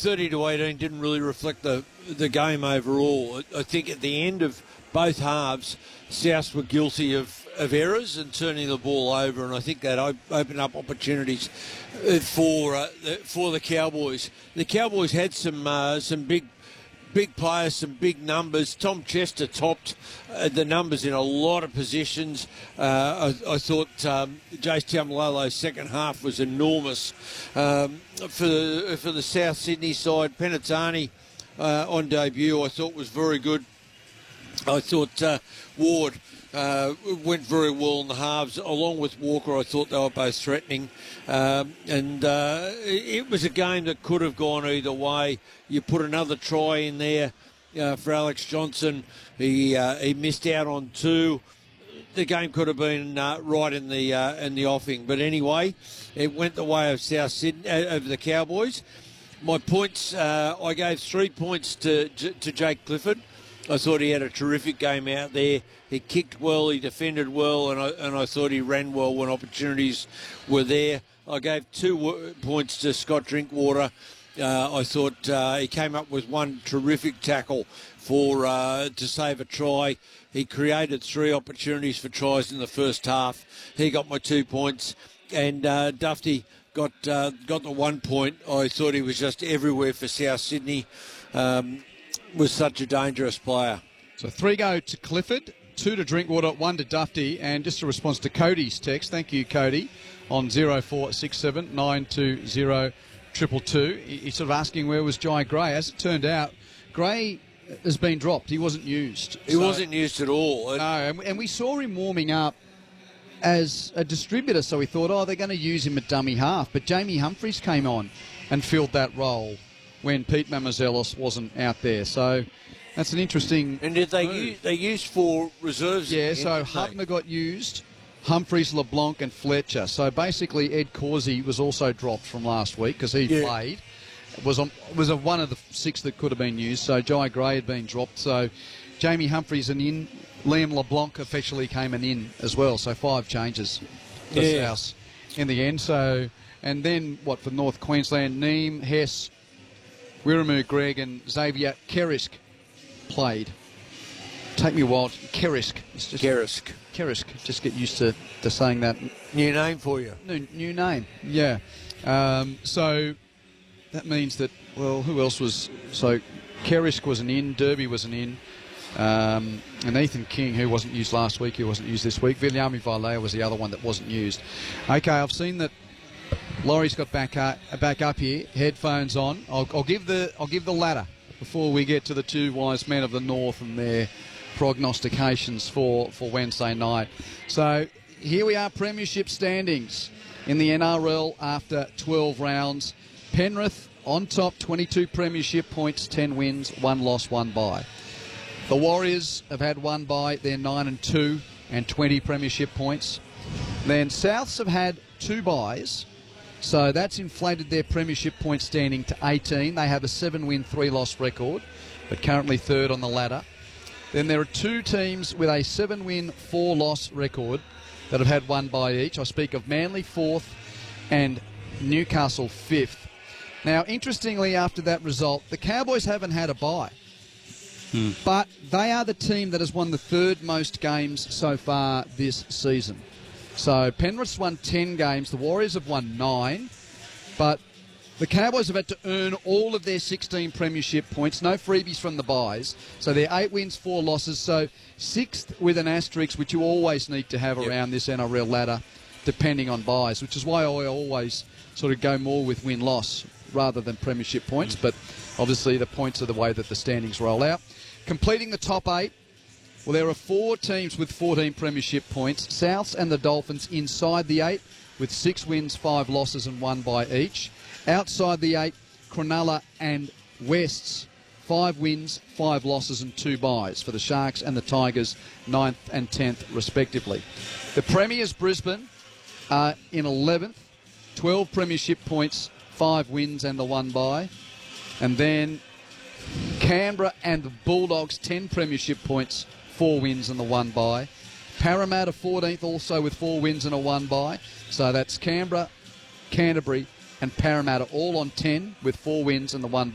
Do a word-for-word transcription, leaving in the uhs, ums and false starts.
thirty to eighteen didn't really reflect the the game overall. I, I think at the end of both halves, South were guilty of, of errors and turning the ball over, and I think that op- opened up opportunities uh, for uh, the, for the Cowboys. The Cowboys had some uh, some big. Big players, some big numbers. Tom Chester topped uh, the numbers in a lot of positions. Uh, I, I thought um, Jace Tamalolo's second half was enormous. Um, for the for the South Sydney side, Penatani uh, on debut I thought was very good. I thought uh, Ward uh, went very well in the halves. Along with Walker, I thought they were both threatening. Um, and uh, it was a game that could have gone either way. You put another try in there uh, for Alex Johnson. He uh, he missed out on two. The game could have been uh, right in the uh, in the offing. But anyway, it went the way of South Sydney, uh, of the Cowboys. My points, uh, I gave three points to to Jake Clifford. I thought he had a terrific game out there. He kicked well, he defended well, and I and I thought he ran well when opportunities were there. I gave two w- points to Scott Drinkwater. Uh, I thought uh, he came up with one terrific tackle for uh, to save a try. He created three opportunities for tries in the first half. He got my two points, and uh, Dufty got uh, got the one point. I thought he was just everywhere for South Sydney. Um, was such a dangerous player. So three go to Clifford, two to Drinkwater, one to Dufty, and just a response to Cody's text. Thank you, Cody, on zero four six seven nine two zero two two two. He's sort of asking where was Jai Gray. As it turned out, Gray has been dropped. He wasn't used. He so, wasn't used at all. No, and, and we saw him warming up as a distributor, so we thought, oh, they're going to use him at dummy half. But Jamie Humphries came on and filled that role when Pete Mamazelos wasn't out there. So that's an interesting... And did they move. use, they used four reserves? Yeah, so Hutner got used, Humphries, LeBlanc and Fletcher. So basically Ed Causey was also dropped from last week because he yeah. played. Was on, was a, one of the six that could have been used. So Jai Gray had been dropped. So Jamie Humphries an in. Liam LeBlanc officially came an in as well. So five changes for yeah. South in the end. So and then what for North Queensland? Neem, Hess, Wiramu, Greg and Xavier Kerisk played. Take me a while. Kerisk. It's just Kerisk. Kerisk. Just get used to, to saying that. New name for you. New, new name. Yeah. Um, so that means that, well, who else was... So Kerisk was an in. Derby was an in. Um, and Ethan King, who wasn't used last week, who wasn't used this week. Viliami Vailea was the other one that wasn't used. Okay, I've seen that Laurie's got back up, back up here, headphones on. I'll, I'll give the I'll give the ladder before we get to the two wise men of the north and their prognostications for, for Wednesday night. So here we are, premiership standings in the N R L after twelve rounds. Penrith on top, twenty-two premiership points, ten wins, one loss, one bye. The Warriors have had one bye, they're nine and two and twenty premiership points. Then Souths have had two byes. So that's inflated their premiership point standing to eighteen. They have a seven-win, three-loss record, but currently third on the ladder. Then there are two teams with a seven-win, four-loss record that have had one bye each. I speak of Manly fourth and Newcastle fifth. Now, interestingly, after that result, the Cowboys haven't had a bye. Hmm. But they are the team that has won the third most games so far this season. So Penrith's won ten games, the Warriors have won nine, but the Cowboys have had to earn all of their sixteen premiership points, no freebies from the byes. So they're eight wins, four losses, so sixth with an asterisk, which you always need to have yep. around this N R L ladder, depending on byes, which is why I always sort of go more with win-loss rather than premiership points, but obviously the points are the way that the standings roll out. Completing the top eight, well, there are four teams with fourteen premiership points. Souths and the Dolphins inside the eight with six wins, five losses and one bye each. Outside the eight, Cronulla and Wests, five wins, five losses and two byes for the Sharks and the Tigers, ninth and tenth respectively. The Premiers, Brisbane, are in eleventh, twelve premiership points, five wins and the one bye. And then Canberra and the Bulldogs, ten premiership points, four wins and the one bye. Parramatta fourteenth also with four wins and a one bye. So that's Canberra, Canterbury and Parramatta all on ten with four wins and the one bye.